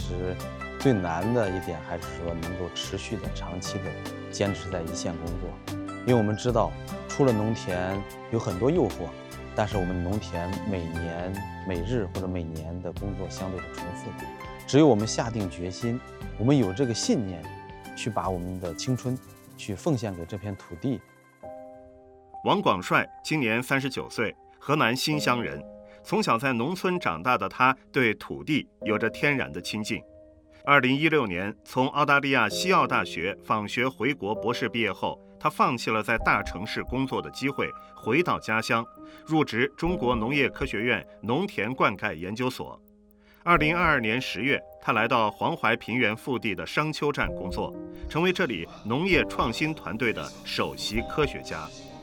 实最难的一点还是说能够持续的、长期的坚持在一线工作，因为我们知道，除了农田有很多诱惑，但是我们农田每年、每日或者每年的工作相对是重复的，只有我们下定决心，我们有这个信念，去把我们的青春去奉献给这片土地。 王广帅今年39岁，河南新乡人。从小在农村长大的他，对土地有着天然的亲近。2016年从澳大利亚西澳大学访学回国博士毕业后，他放弃了在大城市工作的机会，回到家乡，入职中国农业科学院农田灌溉研究所。2022年10月，他来到黄淮平原腹地的商丘站工作，成为这里农业创新团队的首席科学家。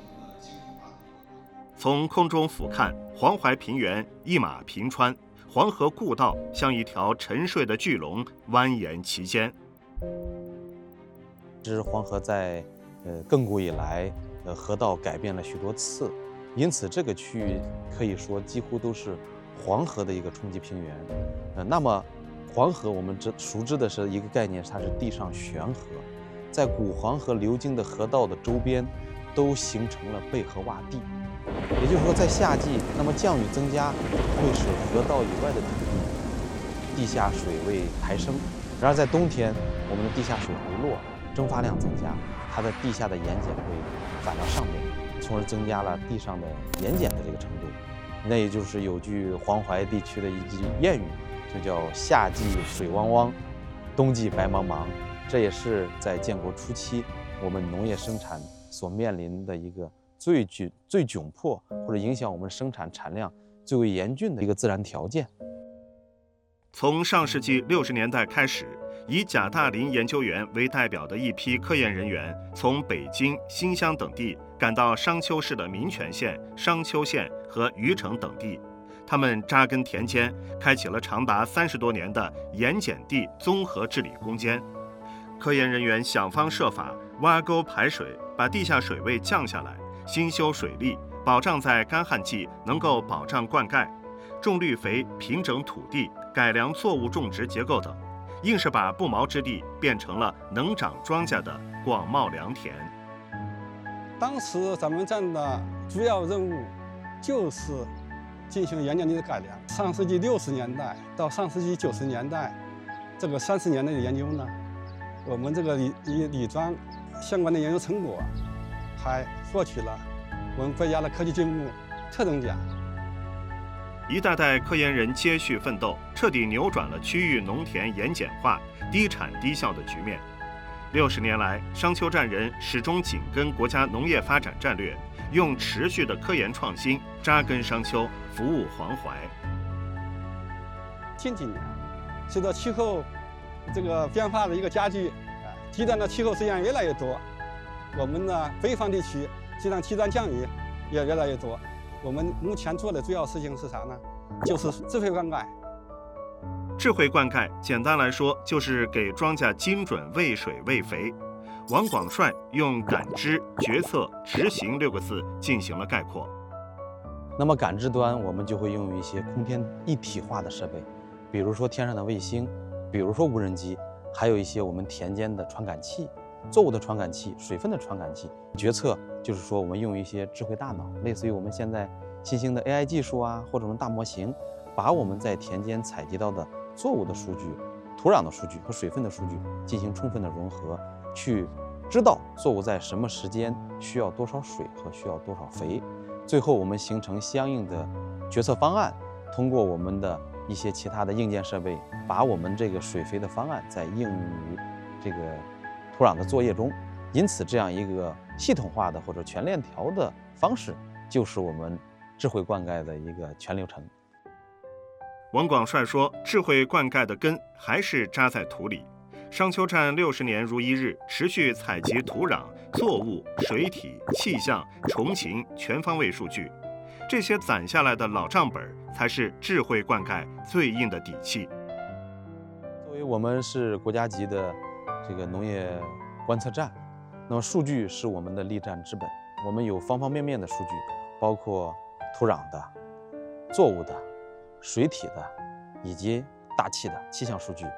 从空中俯瞰，黄淮平原一马平川，黄河故道像一条沉睡的巨龙蜿蜒其间。 这是黄河在亘古以来，河道改变了许多次，因此这个区域可以说几乎都是黄河的一个冲积平原。那么黄河我们熟知的是一个概念，它是地上悬河，在古黄河流经的河道的周边，都形成了背河洼地。也就是说，在夏季，那么降雨增加，会使河道以外的土地地下水位抬升；然而在冬天，我们的地下水回落，蒸发量增加，它的地下的盐碱会反到上面，从而增加了地上的盐碱的这个程度。那也就是有句黄淮地区的一句谚语，就叫“夏季水汪汪，冬季白茫茫”。这也是在建国初期我们农业生产所面临的一个最窘迫，或者影响我们生产产量最为严峻的一个自然条件。 从上世纪60年代开始，以贾大林研究员为代表的一批科研人员，从北京、新乡等地赶到商丘市的民权县、商丘县和虞城等地，他们扎根田间，开启了长达30多年的盐碱地综合治理攻坚。科研人员想方设法挖沟排水，把地下水位降下来，新修水利，保障在干旱季能够保障灌溉，种绿肥，平整土地，改良作物种植结构等，硬是把不毛之地变成了能长庄稼的广袤良田。 当时咱们站的主要任务就是进行盐碱地的改良。上世纪60年代到上世纪90年代，这个30年的研究呢，我们这个李庄相关的研究成果还获取了我们国家的科技进步特等奖。 一代代科研人接续奋斗，彻底扭转了区域农田盐碱化、低产低效的局面。60年来，商丘站人始终紧跟国家农业发展战略，用持续的科研创新扎根商丘，服务黄淮。 近几年，随着气候这个变化的一个加剧，极端的气候实验越来越多，我们的北方地区实际上极端降雨也越来越多。我们目前做的主要事情是啥呢？就是智慧灌溉。 智慧灌溉，简单来说就是给庄稼精准喂水喂肥。王广帅用感知、决策、执行6个字进行了概括。 那么感知端，我们就会用一些空天一体化的设备，比如说天上的卫星，比如说无人机，还有一些我们田间的传感器、作物的传感器、水分的传感器。决策就是说我们用一些智慧大脑，类似于我们现在新兴的 AI 技术啊，或者我们大模型，把我们在田间采集到的作物的数据、土壤的数据和水分的数据进行充分的融合，去知道作物在什么时间需要多少水和需要多少肥，最后我们形成相应的决策方案，通过我们的一些其他的硬件设备，把我们这个水肥的方案再应用于这个土壤的作业中。因此，这样一个系统化的或者全链条的方式，就是我们智慧灌溉的一个全流程。 王广帅说，智慧灌溉的根还是扎在土里。商丘站60年如一日，持续采集土壤、作物、水体、气象、虫禽全方位数据，这些攒下来的老账本才是智慧灌溉最硬的底气。 作为我们是国家级的这个农业观测站，那么数据是我们的立战之本。我们有方方面面的数据，包括土壤的、作物的、水体的，以及大气的气象数据。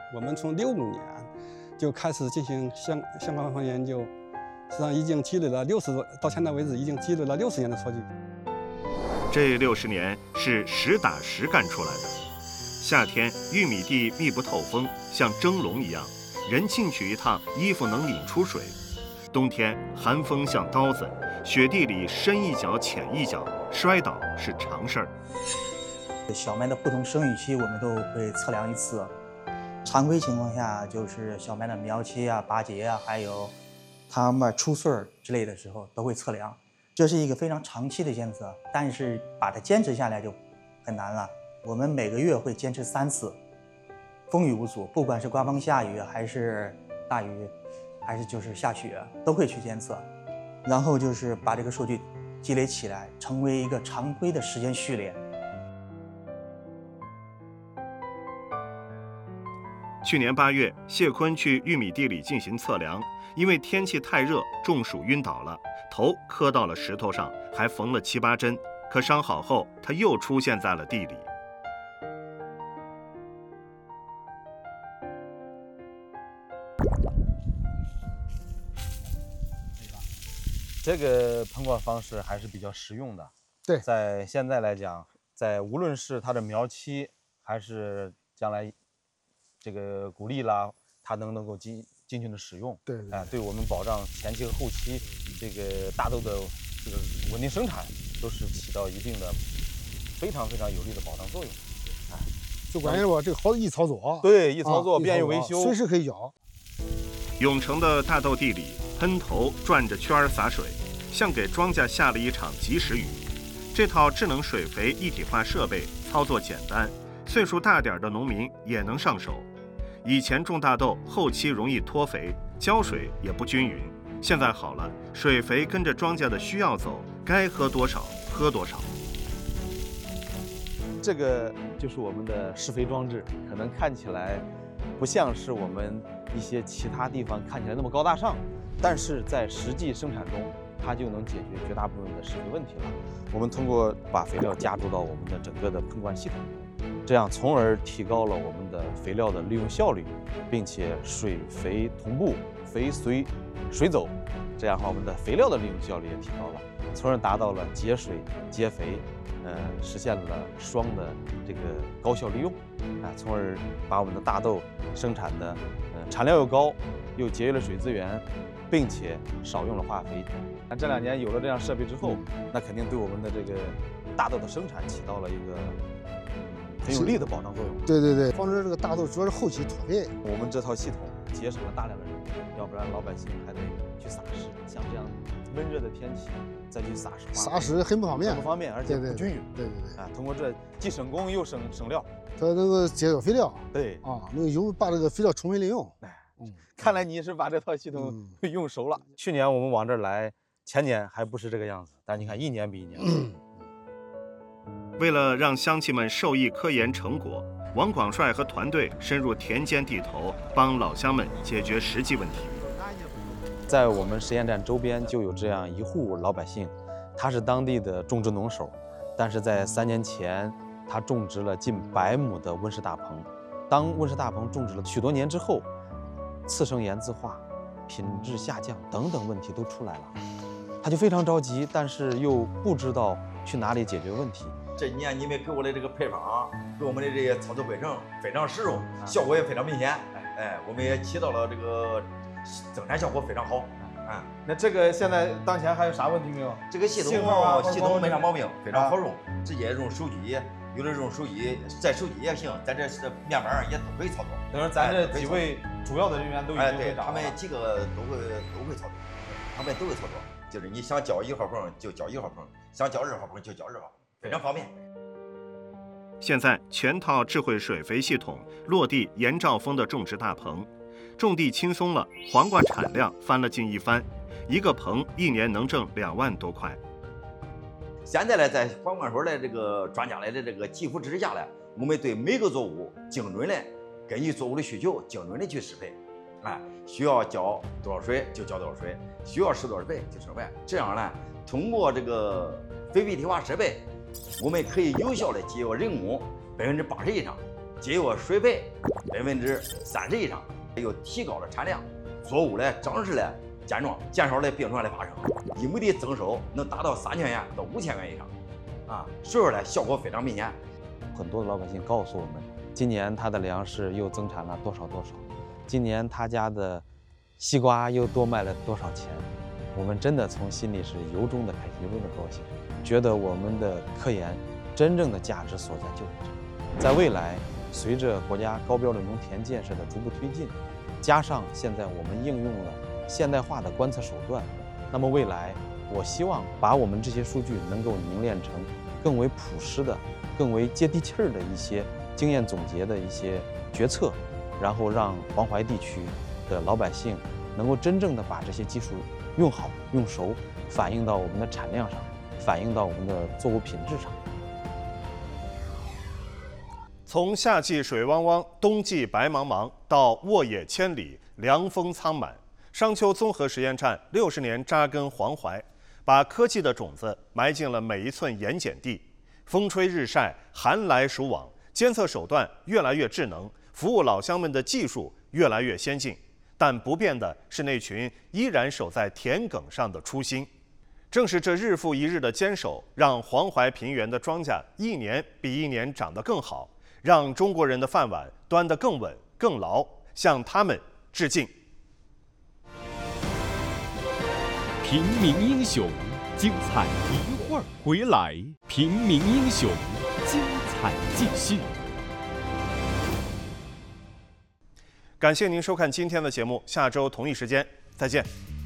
我们从65年就开始进行相关方面研究，实际上已经积累了到现在为止已经积累了60年的数据。 这60年是实打实干出来的。夏天玉米地密不透风，像蒸笼一样，人进去一趟，衣服能拧出水；冬天寒风像刀子，雪地里深一脚浅一脚，摔倒是常事儿。 小麦的不同生育期我们都会测量一次，常规情况下就是小麦的苗期啊、拔节啊，还有它们出穗儿之类的时候都会测量。这是一个非常长期的监测，但是把它坚持下来就很难了。我们每个月会坚持3次，风雨无阻，不管是刮风下雨还是大雨，还是就是下雪，都会去监测，然后就是把这个数据积累起来，成为一个常规的时间序列。 去年8月，谢坤去玉米地里进行测量，因为天气太热，中暑晕倒了，头磕到了石头上，还缝了7、8针。可伤好后，他又出现在了地里。 这个喷灌方式还是比较实用的。 对， 在现在来讲，无论是它的苗期，还是将来这个谷粒啦，它能够进去的使用。 对， 对我们保障前期和后期这个大豆的这个稳定生产，都是起到一定的非常有力的保障作用。 最关键是这个好易操作。 对，易操作，便于维修， 随时可以浇。 永城的大豆地里，喷头转着圈洒水，像给庄稼下了一场及时雨。这套智能水肥一体化设备操作简单，岁数大点的农民也能上手。以前种大豆，后期容易脱肥，浇水也不均匀。现在好了，水肥跟着庄稼的需要走，该喝多少喝多少。 这个就是我们的施肥装置，可能看起来不像是我们一些其他地方看起来那么高大上，但是在实际生产中，它就能解决绝大部分的施肥问题了。我们通过把肥料加注到我们的整个的喷灌系统中，这样从而提高了我们的肥料的利用效率，并且水肥同步，肥随水走，这样的话我们的肥料的利用效率也提高了，从而达到了节水节肥，实现了双的这个高效利用，从而把我们的大豆生产的产量又高，又节约了水资源，并且少用了化肥。那这2年有了这样设备之后，那肯定对我们的这个大豆的生产起到了一个很有力的保障作用。 对，防止这个大豆主要是后期脱肥。 我们这套系统节省了大量的人力，要不然老百姓还得去撒施。像这样温热的天气再去撒施， 撒施很不方便， 而且不均匀。 对， 通过这既省工又省料， 它能够节约肥料。 对能把这个肥料充分利用。 看来你是把这套系统用熟了。去年我们往这儿来，前年还不是这个样子，但你看一年比一年好。 为了让乡亲们受益科研成果，王广帅和团队深入田间地头，帮老乡们解决实际问题。 在我们实验站周边就有这样一户老百姓，他是当地的种植农手，但是在3年前，他种植了近100亩的温室大棚。当温室大棚种植了许多年之后，次生盐渍化、品质下降等等问题都出来了，他就非常着急，但是又不知道去哪里解决问题。 这一年你们给我的这个配方，给我们的这些操作过程非常实用，效果也非常明显。我们也起到了这个增产效果非常好。 那这个现在当前还有啥问题没有？ 这个系统没啥毛病，非常好用，直接用手机，有的用手机，在手机也行，在这面板上也都可以操作。 等于咱这几位主要的人员都已经对，他们几个都会操作，他们都会操作，就是你想浇1号棚就浇1号棚，想浇2号棚就浇2号，非常方便。 现在全套智慧水肥系统落地严兆丰的种植大棚，种地轻松了，黄瓜产量翻了近1番，一个棚1年能挣2万多块。 现在呢，在黄冠水的这个专家来的这个技术支持下呢，我们对每个作物精准的根据作物的需求精准的去施肥，需要浇多少水就浇多少水，需要施多少肥就施肥。这样呢，通过这个肥一体化设备，我们可以有效的节约人工80%以上，节约水肥 30%以上，又提高了产量，作物的长势的健壮，减少了病虫害的发生，1亩地增收能达到3000元到5000元以上，所以说呢，效果非常明显。 很多的老百姓告诉我们，今年他的粮食又增产了多少，今年他家的西瓜又多卖了多少钱。我们真的从心里是由衷的开心，由衷的高兴，觉得我们的科研真正的价值所在就是这。在未来，随着国家高标准农田建设的逐步推进，加上现在我们应用了现代化的观测手段，那么未来我希望把我们这些数据能够凝练成更为朴实的、更为接地气儿的一些经验总结的一些决策，然后让黄淮地区的老百姓能够真正的把这些技术用好用熟，反映到我们的产量上，反映到我们的作物品质上。 从夏季水汪汪，冬季白茫茫，到沃野千里，凉风苍满，商丘综合实验站60年扎根黄淮，把科技的种子埋进了每一寸盐碱地。风吹日晒，寒来暑往，监测手段越来越智能，服务老乡们的技术越来越先进。但不变的是那群依然守在田埂上的初心。正是这日复一日的坚守，让黄淮平原的庄稼一年比一年长得更好，让中国人的饭碗端得更稳更牢，向他们致敬。 平民英雄，精彩一会儿回来。平民英雄，精彩继续。 感谢您收看今天的节目，下周同一时间再见。